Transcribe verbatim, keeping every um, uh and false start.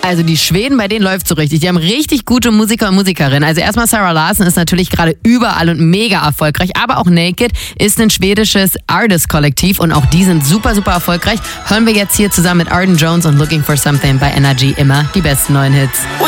Also die Schweden, bei denen läuft so richtig. Die haben richtig gute Musiker und Musikerinnen. Also erstmal Sarah Larsson ist natürlich gerade überall und mega erfolgreich. Aber auch Naked ist ein schwedisches Artist-Kollektiv und auch die sind super, super erfolgreich. Hören wir jetzt hier zusammen mit Arden Jones und Looking for Something bei Energy immer die besten neuen Hits.